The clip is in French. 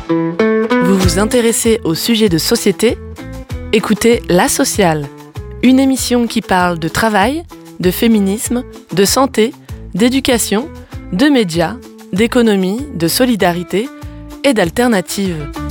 Vous vous intéressez aux sujets de société ? Écoutez La Sociale, une émission qui parle de travail, de féminisme, de santé, d'éducation, de médias, d'économie, de solidarité et d'alternatives.